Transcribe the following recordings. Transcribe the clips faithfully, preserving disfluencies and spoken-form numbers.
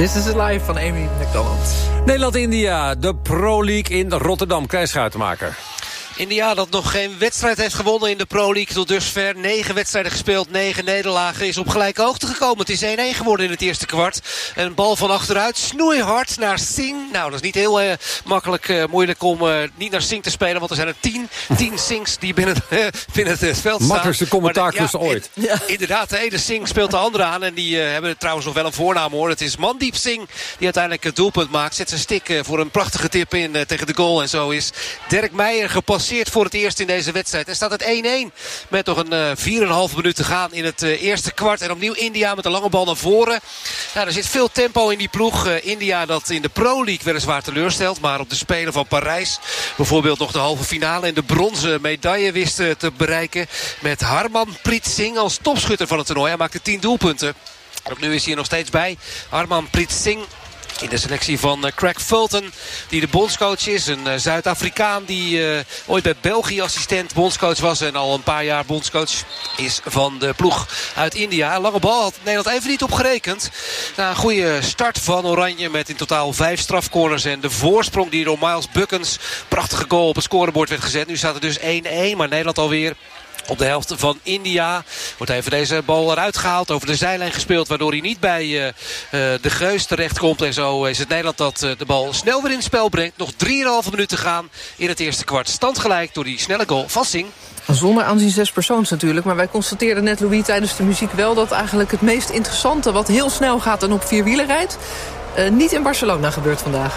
This is Live van Amy McDonald. Nederland-India, de Pro League in Rotterdam. Klein Schuitenmaker. India dat nog geen wedstrijd heeft gewonnen in de Pro League tot dusver. Negen wedstrijden gespeeld, negen nederlagen. Is op gelijke hoogte gekomen. Het is één-één geworden in het eerste kwart. Een bal van achteruit, snoeihard naar Singh. Nou, dat is niet heel uh, makkelijk, uh, moeilijk om uh, niet naar Singh te spelen. Want er zijn er tien, tien Singhs die binnen, uh, binnen het veld staan. Makkelijkste commentaarklus ja, ooit. Ja. Inderdaad, de ene Singh speelt de andere aan. En die uh, hebben trouwens nog wel een voornaam hoor. Het is Mandeep Singh die uiteindelijk het doelpunt maakt. Zet zijn stick uh, voor een prachtige tip in uh, tegen de goal. En zo is Dirk Meijer gepasseerd voor het eerst in deze wedstrijd. En staat het één-één met nog een uh, vier komma vijf minuut te gaan in het uh, eerste kwart. En opnieuw India met een lange bal naar voren. Nou, er zit veel tempo in die ploeg. Uh, India dat in de Pro League weliswaar teleurstelt. Maar op de Spelen van Parijs bijvoorbeeld nog de halve finale en de bronzen medaille wist uh, te bereiken. Met Harmanpreet Singh als topschutter van het toernooi. Hij maakte tien doelpunten. En ook nu is hij er nog steeds bij. Harmanpreet Singh. In de selectie van uh, Craig Fulton, die de bondscoach is. Een uh, Zuid-Afrikaan die uh, ooit bij België assistent bondscoach was. En al een paar jaar bondscoach is van de ploeg uit India. Lange bal had Nederland even niet op gerekend. Na een goede start van Oranje met in totaal vijf strafcorners. En de voorsprong die door Miles Buckens, prachtige goal op het scorebord werd gezet. Nu staat het dus één-één, maar Nederland alweer op de helft van India. Wordt even deze bal eruit gehaald. Over de zijlijn gespeeld. Waardoor hij niet bij uh, uh, de Geus terecht komt. En zo is het Nederland dat uh, de bal snel weer in het spel brengt. Nog drie komma vijf minuten gaan in het eerste kwart. Stand gelijk door die snelle goal van Singh. Zonder aanzien zes persoons natuurlijk. Maar wij constateerden net, Louis, tijdens de muziek wel dat eigenlijk het meest interessante wat heel snel gaat en op vier wielen rijdt, Uh, niet in Barcelona gebeurt vandaag.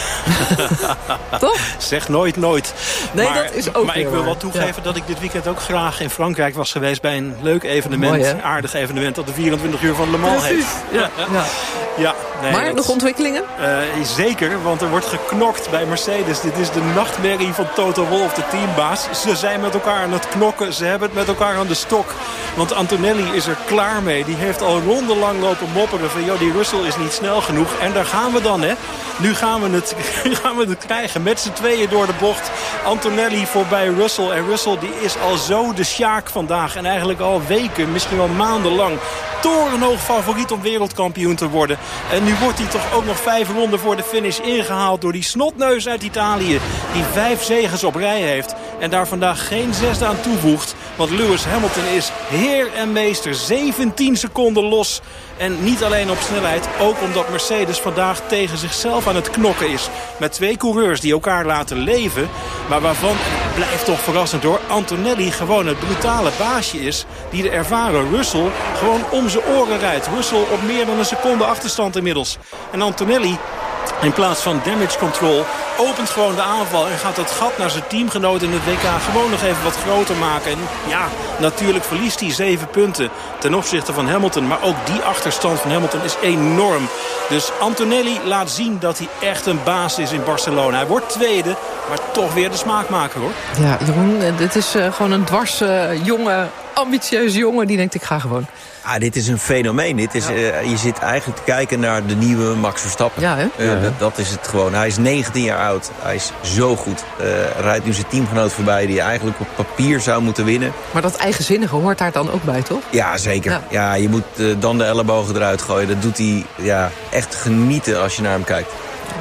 Toch? Zeg nooit nooit. Nee, maar, dat is ook Maar ik wil waar. wel toegeven ja. dat ik dit weekend ook graag in Frankrijk was geweest bij een leuk evenement. Mooi, een aardig evenement dat de vierentwintig uur van Le Mans Precies. heet. Ja. Ja. Ja. Ja, nee, maar dat, nog ontwikkelingen? Uh, zeker, want er wordt geknokt bij Mercedes. Dit is de nachtmerrie van Toto Wolff, de teambaas. Ze zijn met elkaar aan het knokken. Ze hebben het met elkaar aan de stok. Want Antonelli is er klaar mee. Die heeft al rondenlang lopen mopperen van joh, die Russell is niet snel genoeg. En daar gaan we dan, hè. Nu gaan we het, gaan we het krijgen. Met z'n tweeën door de bocht. Antonelli voorbij Russell. En Russell die is al zo de sjaak vandaag. En eigenlijk al weken, misschien wel maandenlang, torenhoog favoriet om wereldkampioen te worden. En nu wordt hij toch ook nog vijf ronden voor de finish ingehaald door die snotneus uit Italië. Die vijf zegens op rij heeft. En daar vandaag geen zesde aan toevoegt. Want Lewis Hamilton is heer en meester. zeventien seconden los. En niet alleen op snelheid, ook omdat Mercedes vandaag tegen zichzelf aan het knokken is. Met twee coureurs die elkaar laten leven. Maar waarvan, het blijft toch verrassend hoor, Antonelli gewoon het brutale baasje is. Die de ervaren Russell gewoon om zijn oren rijdt. Russell op meer dan een seconde achterstand inmiddels. En Antonelli, in plaats van damage control, opent gewoon de aanval en gaat het gat naar zijn teamgenoot in het W K gewoon nog even wat groter maken. En ja, natuurlijk verliest hij zeven punten ten opzichte van Hamilton. Maar ook die achterstand van Hamilton is enorm. Dus Antonelli laat zien dat hij echt een baas is in Barcelona. Hij wordt tweede, maar toch weer de smaakmaker hoor. Ja, Jeroen, dit is uh, gewoon een dwars uh, jonge, ambitieuze jongen die denkt ik ga gewoon. Ah, dit is een fenomeen. Dit is, uh, je zit eigenlijk te kijken naar de nieuwe Max Verstappen. Ja, hè? Uh, ja, dat, dat is het gewoon. Hij is negentien jaar oud. Hij is zo goed. Uh, rijdt nu zijn teamgenoot voorbij die eigenlijk op papier zou moeten winnen. Maar dat eigenzinnige hoort daar dan ook bij, toch? Ja, zeker. Ja, ja je moet uh, dan de ellebogen eruit gooien. Dat doet hij ja, echt genieten als je naar hem kijkt.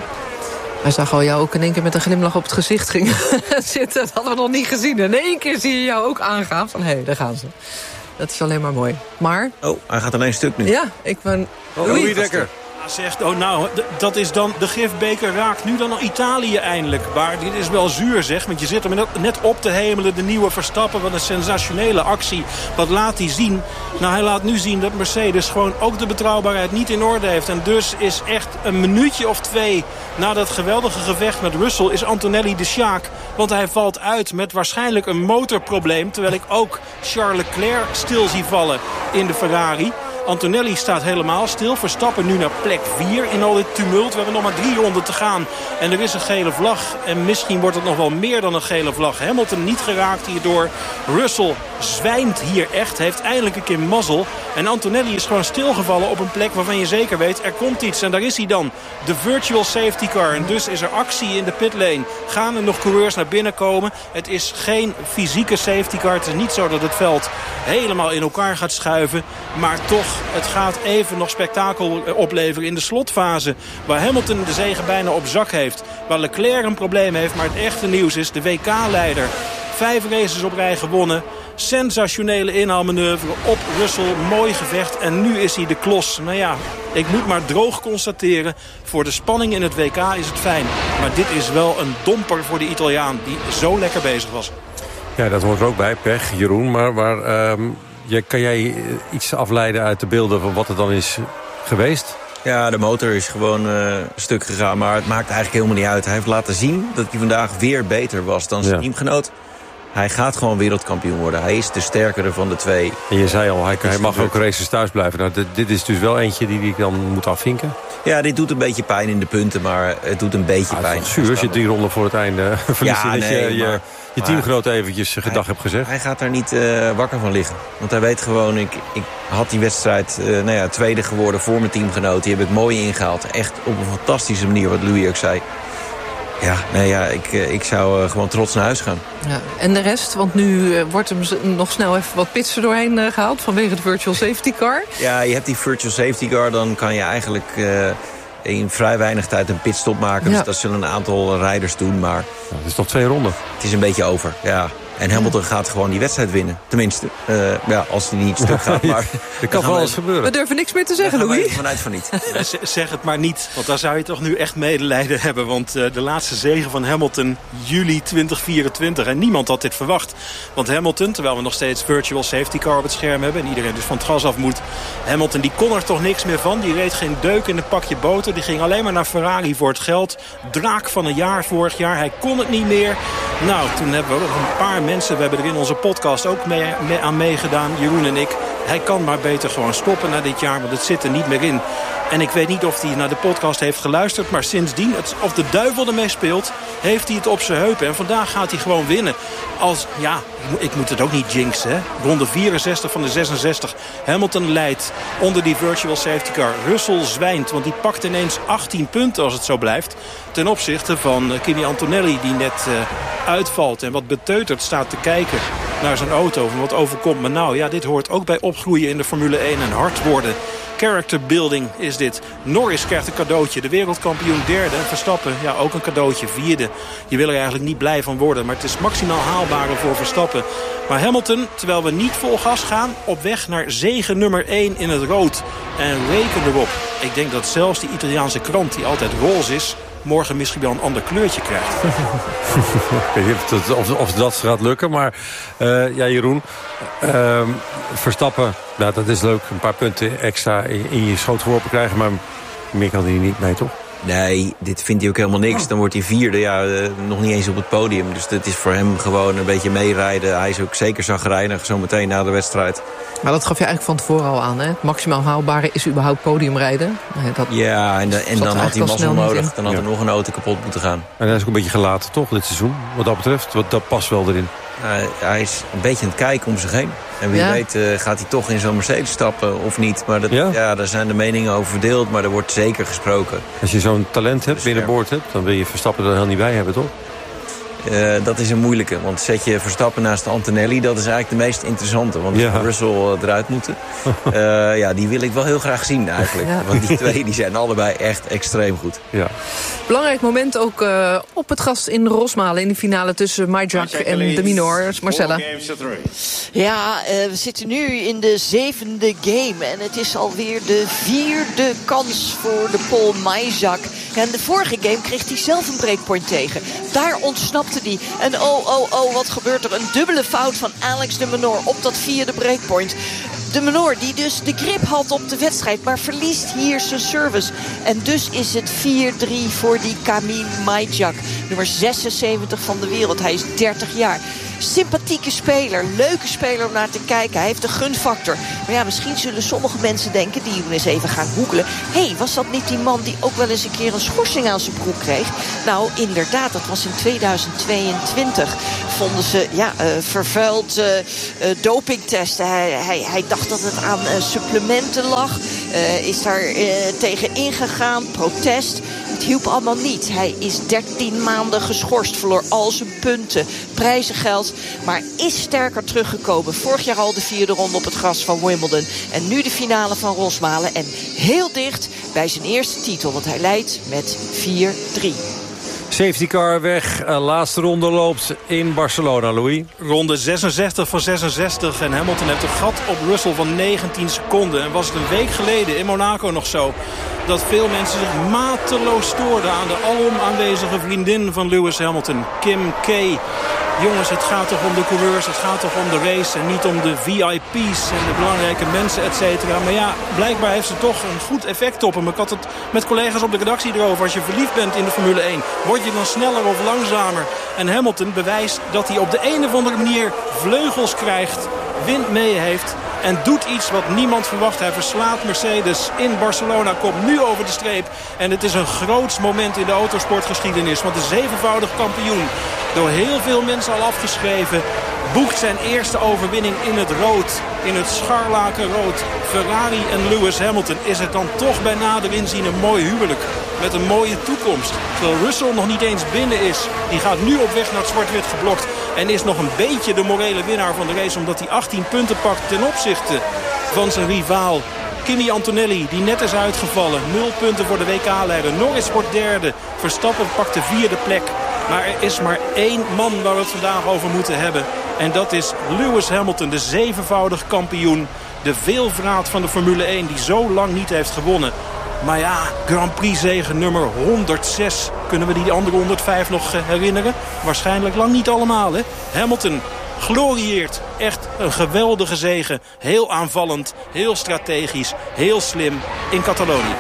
Hij zag al jou ook in één keer met een glimlach op het gezicht ging zitten. Dat hadden we nog niet gezien. In één keer zie je jou ook aangaan van hé, hey, daar gaan ze. Dat is alleen maar mooi. Maar... Oh, hij gaat alleen stuk nu. Ja, ik ben... Oh, Louis Dekker. Zegt, oh nou, dat is dan, de gifbeker raakt nu dan nog Italië eindelijk. Maar dit is wel zuur zeg, want je zit er net op te hemelen. De nieuwe Verstappen, wat een sensationele actie. Wat laat hij zien? Nou, hij laat nu zien dat Mercedes gewoon ook de betrouwbaarheid niet in orde heeft. En dus is echt een minuutje of twee na dat geweldige gevecht met Russell is Antonelli de sjaak. Want hij valt uit met waarschijnlijk een motorprobleem. Terwijl ik ook Charles Leclerc stil zie vallen in de Ferrari. Antonelli staat helemaal stil. Verstappen nu naar plek vier in al dit tumult. We hebben nog maar drie ronden te gaan. En er is een gele vlag. En misschien wordt het nog wel meer dan een gele vlag. Hamilton niet geraakt hierdoor. Russell zwijnt hier echt. Heeft eindelijk een keer mazzel. En Antonelli is gewoon stilgevallen op een plek waarvan je zeker weet, er komt iets. En daar is hij dan. De virtual safety car. En dus is er actie in de pitlane. Gaan er nog coureurs naar binnen komen? Het is geen fysieke safety car. Het is niet zo dat het veld helemaal in elkaar gaat schuiven. Maar toch het gaat even nog spektakel opleveren in de slotfase. Waar Hamilton de zege bijna op zak heeft. Waar Leclerc een probleem heeft. Maar het echte nieuws is de W K-leider. Vijf races op rij gewonnen. Sensationele inhaalmanoeuvre op Russell. Mooi gevecht. En nu is hij de klos. Nou ja, ik moet maar droog constateren. Voor de spanning in het W K is het fijn. Maar dit is wel een domper voor de Italiaan die zo lekker bezig was. Ja, dat hoort er ook bij, pech, Jeroen. Maar waar, um, je, kan jij iets afleiden uit de beelden van wat er dan is geweest? Ja, de motor is gewoon uh, stuk gegaan. Maar het maakt eigenlijk helemaal niet uit. Hij heeft laten zien dat hij vandaag weer beter was dan zijn ja. teamgenoot. Hij gaat gewoon wereldkampioen worden. Hij is de sterkere van de twee. En je zei al, hij, hij mag ook races thuis blijven. Nou, dit, dit is dus wel eentje die hij dan moet afvinken. Ja, dit doet een beetje pijn in de punten, maar het doet een beetje ah, pijn. Het is zuur als je drie ronden voor het einde verliest. Ja, dat nee, je je, maar, je teamgenoot eventjes gedag hebt gezegd. Hij gaat daar niet uh, wakker van liggen. Want hij weet gewoon, ik, ik had die wedstrijd uh, nou ja, tweede geworden voor mijn teamgenoot. Die heb ik mooi ingehaald. Echt op een fantastische manier, wat Louis ook zei. Ja, nee, ja ik, ik zou uh, gewoon trots naar huis gaan. Ja, en de rest? Want nu uh, wordt er nog snel even wat pits er doorheen uh, gehaald vanwege de virtual safety car. Ja, je hebt die virtual safety car. Dan kan je eigenlijk uh, in vrij weinig tijd een pitstop maken. Ja. Dus dat zullen een aantal rijders doen. Maar ja, het is nog twee ronden. Het is een beetje over, ja. En Hamilton gaat gewoon die wedstrijd winnen. Tenminste, uh, ja, als hij niet stuk gaat. Maar er kan wel eens gebeuren. We durven niks meer te zeggen, Louis. Vanuit van niet. Zeg het maar niet, want daar zou je toch nu echt medelijden hebben. Want uh, de laatste zege van Hamilton, juli twintig vierentwintig. En niemand had dit verwacht. Want Hamilton, terwijl we nog steeds virtual safety car op het scherm hebben. En iedereen dus van het gas af moet. Hamilton, die kon er toch niks meer van. Die reed geen deuk in een pakje boter. Die ging alleen maar naar Ferrari voor het geld. Draak van een jaar vorig jaar. Hij kon het niet meer. Nou, toen hebben we nog een paar mensen. We hebben er in onze podcast ook mee, mee, aan meegedaan, Jeroen en ik. Hij kan maar beter gewoon stoppen na dit jaar, want het zit er niet meer in. En ik weet niet of hij naar de podcast heeft geluisterd, maar sindsdien, het, of de duivel ermee speelt, heeft hij het op zijn heupen. En vandaag gaat hij gewoon winnen. Als, ja, ik moet het ook niet jinxen, hè. Ronde vierenzestig van de zesenzestig. Hamilton leidt onder die virtual safety car. Russell zwijnt, want die pakt ineens achttien punten als het zo blijft. Ten opzichte van Kimi Antonelli, die net uh, uitvalt en wat beteuterd staat te kijken naar zijn auto. Van wat overkomt me nou? Ja, dit hoort ook bij opgroeien in de Formule één en hard worden. Character building is dit. Norris krijgt een cadeautje. De wereldkampioen derde. En Verstappen, ja, ook een cadeautje. Vierde. Je wil er eigenlijk niet blij van worden. Maar het is maximaal haalbaar voor Verstappen. Maar Hamilton, terwijl we niet vol gas gaan, op weg naar zege nummer één in het rood. En reken erop. Ik denk dat zelfs die Italiaanse krant, die altijd roze is, morgen misschien wel een ander kleurtje krijgt. Ik weet niet of, het, of, of dat gaat lukken, maar uh, ja, Jeroen, uh, Verstappen, nou, dat is leuk. Een paar punten extra in, in je schoot geworpen krijgen, maar meer kan hij niet mee, toch? Nee, dit vindt hij ook helemaal niks. Dan wordt hij vierde, ja, uh, nog niet eens op het podium. Dus het is voor hem gewoon een beetje meerijden. Hij is ook zeker chagrijnig, zometeen na de wedstrijd. Maar dat gaf je eigenlijk van tevoren al aan, hè? Het maximaal haalbare is überhaupt podiumrijden. Nee, dat ja, en, de, en dan had hij mazzel nodig. Dan had ja. er nog een auto kapot moeten gaan. En hij is ook een beetje gelaten, toch, dit seizoen? Wat dat betreft, wat, dat past wel erin. Uh, hij is een beetje aan het kijken om zich heen. En wie ja. weet uh, gaat hij toch in zo'n Mercedes stappen of niet. Maar dat, ja? Ja, daar zijn de meningen over verdeeld, maar er wordt zeker gesproken. Als je zo'n talent hebt, binnenboord hebt, dan wil je Verstappen er heel niet bij hebben, toch? Uh, dat is een moeilijke, want zet je Verstappen naast Antonelli, dat is eigenlijk de meest interessante. Want ja. Russell eruit moeten. Uh, ja, die wil ik wel heel graag zien eigenlijk. Ja. Want die twee die zijn allebei echt extreem goed. Ja. Belangrijk moment ook uh, op het gas in Rosmalen in de finale tussen Majak en de Minor. Marcella. Ja, uh, we zitten nu in de zevende game en het is alweer de vierde kans voor de Paul Majak. En de vorige game kreeg hij zelf een breakpoint tegen. Daar ontsnapte hij. En oh, oh, oh, wat gebeurt er? Een dubbele fout van Alex de Minor op dat vierde breakpoint. De Minor die dus de grip had op de wedstrijd, maar verliest hier zijn service. En dus is het vier drie voor die Kamil Majak. Nummer zesenzeventig van de wereld. Hij is dertig jaar. Sympathieke speler, leuke speler om naar te kijken. Hij heeft een gunfactor. Maar ja, misschien zullen sommige mensen denken, die eens even gaan googlen. Hé, hey, was dat niet die man die ook wel eens een keer een schorsing aan zijn broek kreeg? Nou, inderdaad, dat was in tweeduizend tweeëntwintig. Vonden ze, ja, uh, vervuild uh, uh, dopingtesten. Hij, hij, hij dacht dat het aan uh, supplementen lag. Uh, is daar uh, tegen ingegaan, protest. het hielp allemaal niet. Hij is dertien maanden geschorst, verloor al zijn punten, prijzengeld. Maar is sterker teruggekomen. Vorig jaar al de vierde ronde op het gras van Wimbledon. En nu de finale van Rosmalen. En heel dicht bij zijn eerste titel, want hij leidt met vier drie. Safety car weg. Uh, laatste ronde loopt in Barcelona, Louis. Ronde zesenzestig van zesenzestig. En Hamilton heeft een gat op Russell van negentien seconden. En was het een week geleden in Monaco nog zo dat veel mensen zich mateloos stoorden aan de alom aanwezige vriendin van Lewis Hamilton, Kim K. Jongens, het gaat toch om de coureurs, het gaat toch om de race en niet om de V I P's en de belangrijke mensen, et cetera. Maar ja, blijkbaar heeft ze toch een goed effect op hem. Ik had het met collega's op de redactie erover. Als je verliefd bent in de Formule één, word je dan sneller of langzamer? En Hamilton bewijst dat hij op de een of andere manier vleugels krijgt, wind mee heeft en doet iets wat niemand verwacht. Hij verslaat Mercedes in Barcelona, komt nu over de streep. En het is een groots moment in de autosportgeschiedenis. Want de zevenvoudig kampioen, door heel veel mensen al afgeschreven, boekt zijn eerste overwinning in het rood. In het scharlakenrood. Ferrari en Lewis Hamilton. Is het dan toch bij nader inzien een mooi huwelijk. Met een mooie toekomst. Terwijl Russell nog niet eens binnen is. Die gaat nu op weg naar het zwart-wit geblokt. En is nog een beetje de morele winnaar van de race. Omdat hij achttien punten pakt ten opzichte van zijn rivaal Kimi Antonelli, die net is uitgevallen. Nul punten voor de W K-leider. Norris wordt derde. Verstappen pakt de vierde plek. Maar er is maar één man waar we het vandaag over moeten hebben. En dat is Lewis Hamilton, de zevenvoudig kampioen. De veelvraat van de Formule één, die zo lang niet heeft gewonnen. Maar ja, Grand Prix zege nummer honderdzes. Kunnen we die andere honderdvijf nog herinneren? Waarschijnlijk lang niet allemaal, hè? Hamilton glorieert. Echt een geweldige zege. Heel aanvallend, heel strategisch, heel slim in Catalonië.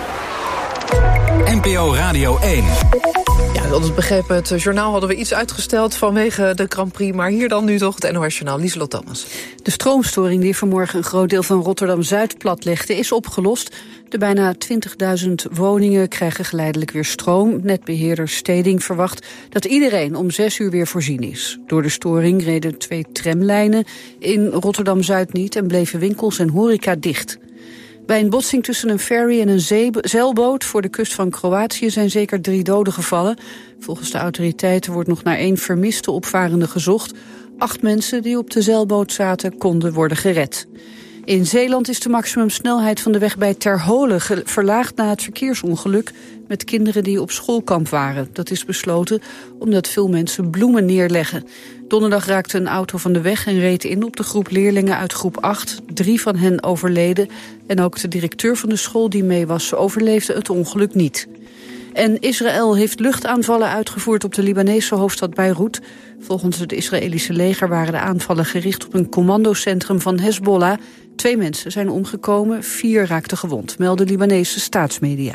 N P O Radio één. Ja, dat is begrepen. Het journaal hadden we iets uitgesteld vanwege de Grand Prix. Maar hier dan nu toch het N O S-journaal. Lieselot Thomas. De stroomstoring die vanmorgen een groot deel van Rotterdam-Zuid platlegde is opgelost. De bijna twintigduizend woningen krijgen geleidelijk weer stroom. Netbeheerder Steding verwacht dat iedereen om zes uur weer voorzien is. Door de storing reden twee tramlijnen in Rotterdam-Zuid niet en bleven winkels en horeca dicht. Bij een botsing tussen een ferry en een zee- zeilboot voor de kust van Kroatië zijn zeker drie doden gevallen. Volgens de autoriteiten wordt nog naar één vermiste opvarende gezocht. Acht mensen die op de zeilboot zaten konden worden gered. In Zeeland is de maximumsnelheid van de weg bij Terholen verlaagd na het verkeersongeluk met kinderen die op schoolkamp waren. Dat is besloten omdat veel mensen bloemen neerleggen. Donderdag raakte een auto van de weg en reed in op de groep leerlingen uit groep acht. Drie van hen overleden en ook de directeur van de school die mee was overleefde het ongeluk niet. En Israël heeft luchtaanvallen uitgevoerd op de Libanese hoofdstad Beirut. Volgens het Israëlische leger waren de aanvallen gericht op een commandocentrum van Hezbollah. Twee mensen zijn omgekomen, vier raakten gewond, melden Libanese staatsmedia.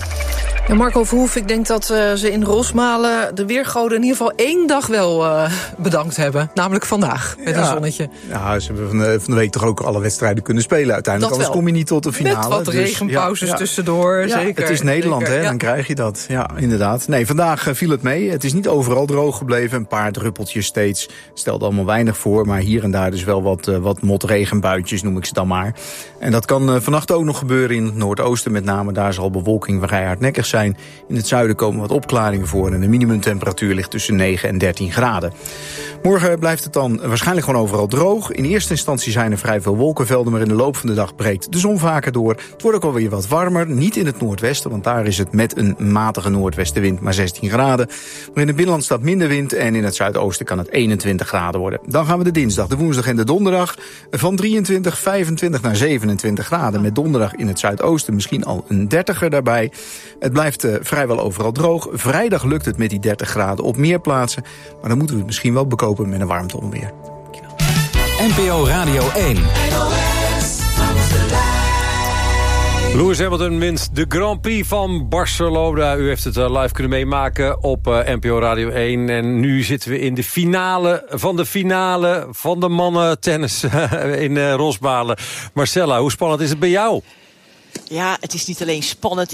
Ja, Marco Verhoef, ik denk dat uh, ze in Rosmalen de weergoden in ieder geval één dag wel uh, bedankt hebben. Namelijk vandaag, met ja, een zonnetje. Ja, ze hebben van de, van de week toch ook alle wedstrijden kunnen spelen uiteindelijk. Anders kom je niet tot de finale. Met wat dus, regenpauzes ja, ja. tussendoor, ja, zeker. Het is Nederland, zeker, hè, ja. Dan krijg je dat. Ja, inderdaad. Nee, vandaag uh, viel het mee. Het is niet overal droog gebleven. Een paar druppeltjes steeds. Stelde allemaal weinig voor. Maar hier en daar dus wel wat, uh, wat motregenbuitjes, noem ik ze dan maar. En dat kan uh, vannacht ook nog gebeuren in het noordoosten. Met name daar zal bewolking vrij hardnekkig zijn. In het zuiden komen wat opklaringen voor en de minimumtemperatuur ligt tussen negen en dertien graden. Morgen blijft het dan waarschijnlijk gewoon overal droog. In eerste instantie zijn er vrij veel wolkenvelden, maar in de loop van de dag breekt de zon vaker door. Het wordt ook alweer wat warmer, niet in het noordwesten, want daar is het met een matige noordwestenwind maar zestien graden. Maar in het binnenland staat minder wind en in het zuidoosten kan het eenentwintig graden worden. Dan gaan we de dinsdag, de woensdag en de donderdag van drieëntwintig, vijfentwintig naar zevenentwintig graden. Met donderdag in het zuidoosten misschien al een dertiger daarbij. Het blijft uh, vrijwel overal droog. Vrijdag lukt het met die dertig graden op meer plaatsen. Maar dan moeten we het misschien wel bekopen met een warmteonweer. N P O Radio één. Lewis Hamilton wint de Grand Prix van Barcelona. U heeft het live kunnen meemaken op uh, N P O Radio één. En nu zitten we in de finale van de finale van de mannen tennis in uh, Rosmalen. Marcella, hoe spannend is het bij jou? Ja, het is niet alleen spannend, het is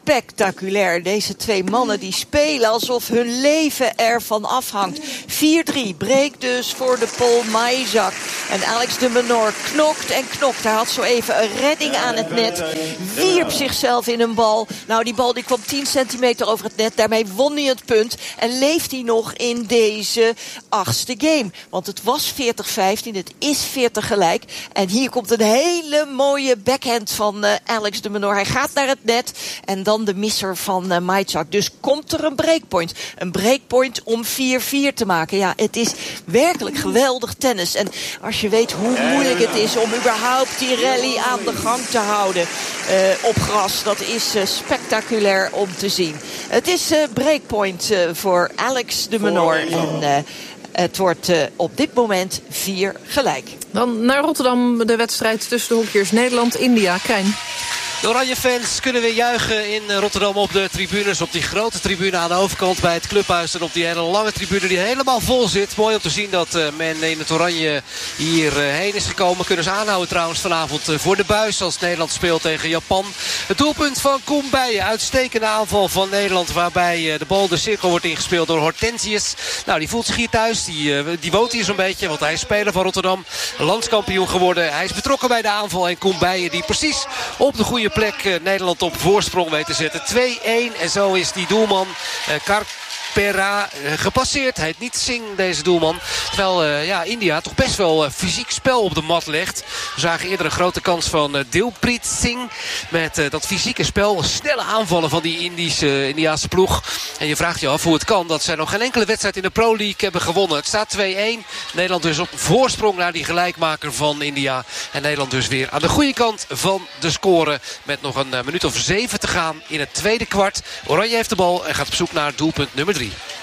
spectaculair. Deze twee mannen die spelen alsof hun leven ervan afhangt. vier drie breekt dus voor de Paul Majzak. En Alex de Minaur knokt en knokt. Hij had zo even een redding aan het net. Wierp zichzelf in een bal. Nou, die bal die kwam tien centimeter over het net. Daarmee won hij het punt. En leeft hij nog in deze achtste game. Want het was veertig vijftien. Het is veertig gelijk. En hier komt een hele mooie backhand van uh, Alex de Minaur. Hij gaat naar het net. En dan de misser van uh, Majzak. Dus komt er een breakpoint. Een breakpoint om vier vier te maken. Ja, het is werkelijk geweldig tennis. En als je weet hoe moeilijk het is om überhaupt die rally aan de gang te houden uh, op gras. Dat is uh, spectaculair om te zien. Het is uh, breakpoint uh, voor Alex de Minaur. En uh, het wordt uh, op dit moment vier gelijk. Dan naar Rotterdam, de wedstrijd tussen de hockeyers Nederland-India. Krijn. De Oranje fans kunnen weer juichen in Rotterdam op de tribunes. Op die grote tribune aan de overkant bij het clubhuis. En op die hele lange tribune die helemaal vol zit. Mooi om te zien dat men in het oranje hierheen is gekomen. Kunnen ze aanhouden trouwens vanavond voor de buis. Als Nederland speelt tegen Japan. Het doelpunt van Koen Bijen. Uitstekende aanval van Nederland. Waarbij de bal de cirkel wordt ingespeeld door Hortensius. Nou, die voelt zich hier thuis. Die, die woont hier zo'n beetje. Want hij is speler van Rotterdam. Landskampioen geworden. Hij is betrokken bij de aanval. En Koen Bijen die precies op de goede plek uh, Nederland op voorsprong weet te zetten. twee één en zo is die doelman uh, Kar Pera uh, gepasseerd. Hij heet niet Singh, deze doelman. Terwijl uh, ja, India toch best wel uh, fysiek spel op de mat legt. We zagen eerder een grote kans van uh, Dilpreet Singh. Met uh, dat fysieke spel. Snelle aanvallen van die Indische, uh, Indiaanse ploeg. En je vraagt je af hoe het kan dat zij nog geen enkele wedstrijd in de Pro League hebben gewonnen. Het staat twee één. Nederland dus op voorsprong naar die gelijkmaker van India. En Nederland dus weer aan de goede kant van de score. Met nog een uh, minuut of zeven te gaan in het tweede kwart. Oranje heeft de bal en gaat op zoek naar doelpunt nummer drie.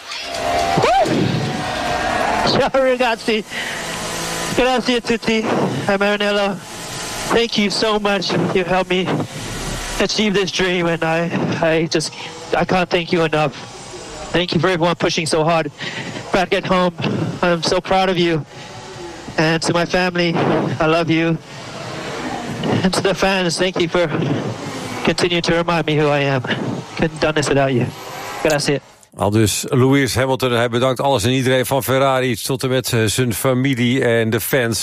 Ciao ragazzi, grazie a tutti, I'm Marinello. Thank you so much. You helped me achieve this dream, and I, I just, I can't thank you enough. Thank you for everyone pushing so hard. Back at home, I'm so proud of you. And to my family, I love you. And to the fans, thank you for continuing to remind me who I am. Couldn't have done this without you. Grazie. Al dus Lewis Hamilton, hij bedankt alles en iedereen van Ferrari tot en met zijn familie en de fans.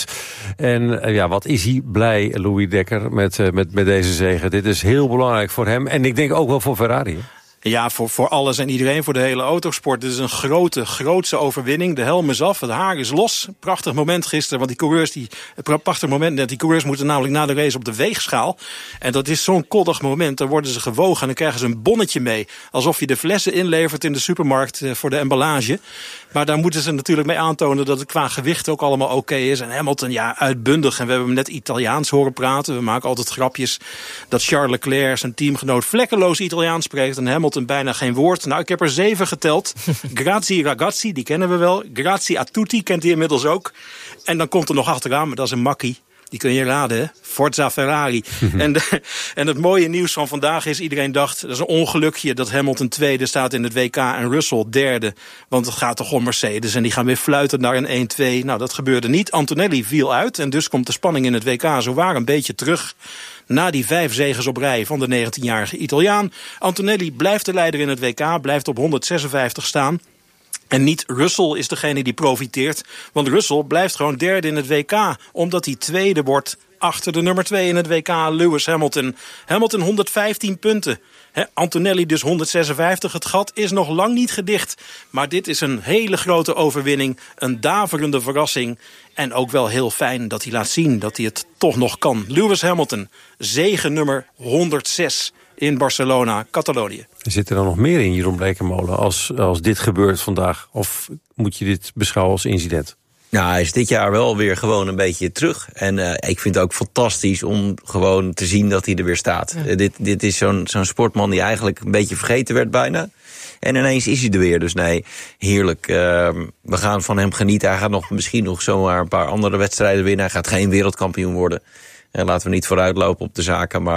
En ja, wat is hij blij, Louis Dekker, met, met, met deze zege. Dit is heel belangrijk voor hem en ik denk ook wel voor Ferrari. Hè? Ja, voor, voor alles en iedereen, voor de hele autosport. Dit is een grote, grootse overwinning. De helm is af, het haar is los. Prachtig moment gisteren, want die coureurs, die, prachtig moment net. Die coureurs moeten namelijk na de race op de weegschaal. En dat is zo'n koddig moment. Dan worden ze gewogen en dan krijgen ze een bonnetje mee. Alsof je de flessen inlevert in de supermarkt voor de emballage. Maar daar moeten ze natuurlijk mee aantonen dat het qua gewicht ook allemaal oké okay is. En Hamilton, ja, uitbundig. En we hebben hem net Italiaans horen praten. We maken altijd grapjes dat Charles Leclerc, zijn teamgenoot, vlekkeloos Italiaans spreekt. En Hamilton bijna geen woord. Nou, ik heb er zeven geteld. Grazie ragazzi, die kennen we wel. Grazie a tutti, kent hij inmiddels ook. En dan komt er nog achteraan, maar dat is een makkie. Die kun je raden, hè? Forza Ferrari. en, de, en het mooie nieuws van vandaag is, iedereen dacht, dat is een ongelukje dat Hamilton tweede staat in het W K en Russell derde. Want het gaat toch om Mercedes en die gaan weer fluiten naar een één twee. Nou, dat gebeurde niet. Antonelli viel uit en dus komt de spanning in het W K zowaar een beetje terug. Na die vijf zeges op rij van de negentienjarige Italiaan. Antonelli blijft de leider in het W K, blijft op honderdzesenvijftig staan. En niet Russell is degene die profiteert. Want Russell blijft gewoon derde in het W K. Omdat hij tweede wordt achter de nummer twee in het W K, Lewis Hamilton. Hamilton honderdvijftien punten. He, Antonelli dus honderdzesenvijftig. Het gat is nog lang niet gedicht. Maar dit is een hele grote overwinning. Een daverende verrassing. En ook wel heel fijn dat hij laat zien dat hij het toch nog kan. Lewis Hamilton, zege nummer honderdzes in Barcelona, Catalonië. Zit er dan nog meer in, Jeroen Blekemolen, als, als dit gebeurt vandaag? Of moet je dit beschouwen als incident? Nou, hij is dit jaar wel weer gewoon een beetje terug. En uh, ik vind het ook fantastisch om gewoon te zien dat hij er weer staat. Ja. Uh, dit, dit is zo'n, zo'n sportman die eigenlijk een beetje vergeten werd bijna. En ineens is hij er weer. Dus nee, heerlijk. Uh, we gaan van hem genieten. Hij gaat nog, misschien nog zomaar een paar andere wedstrijden winnen. Hij gaat geen wereldkampioen worden. Uh, laten we niet vooruitlopen op de zaken, maar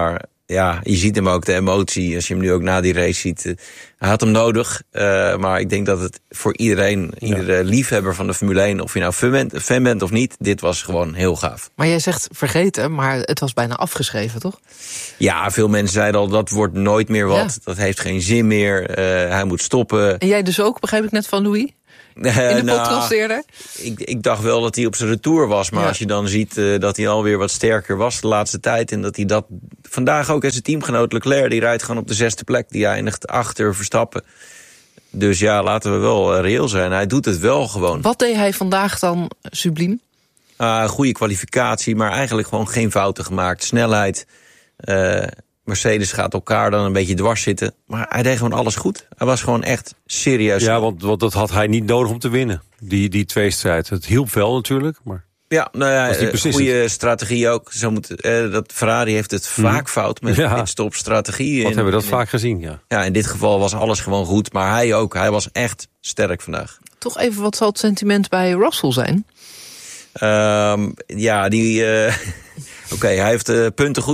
ja, je ziet hem ook, de emotie. Als je hem nu ook na die race ziet. Uh, hij had hem nodig. Uh, maar ik denk dat het voor iedereen, ja. iedere liefhebber van de Formule één... of je nou fan bent, fan bent of niet, dit was gewoon heel gaaf. Maar jij zegt vergeten, maar het was bijna afgeschreven, toch? Ja, veel mensen zeiden al, dat wordt nooit meer wat. Ja. Dat heeft geen zin meer. Uh, hij moet stoppen. En jij dus ook, begrijp ik net van Louis? In de nou, podcast eerder? Ik, ik dacht wel dat hij op zijn retour was. Maar ja. als je dan ziet uh, dat hij alweer wat sterker was de laatste tijd... en dat hij dat vandaag ook als zijn teamgenoot Leclerc... die rijdt gewoon op de zesde plek. Die eindigt achter Verstappen. Dus ja, laten we wel uh, reëel zijn. Hij doet het wel gewoon. Wat deed hij vandaag dan subliem? Uh, goede kwalificatie, maar eigenlijk gewoon geen fouten gemaakt. Snelheid... Uh, Mercedes gaat elkaar dan een beetje dwars zitten. Maar hij deed gewoon alles goed. Hij was gewoon echt serieus. Ja, want, want dat had hij niet nodig om te winnen. Die, die tweestrijd. Het hielp wel natuurlijk, maar... Ja, nou ja, goede strategie ook. Zo moet, eh, dat Ferrari heeft het hmm. vaak fout met ja. pitstop strategie. Wat in, hebben we dat in, vaak gezien, ja. Ja, in dit geval was alles gewoon goed. Maar hij ook. Hij was echt sterk vandaag. Toch even, wat zal het sentiment bij Russell zijn? Um, ja, die... Uh, Oké, okay, hij heeft uh, punten goed.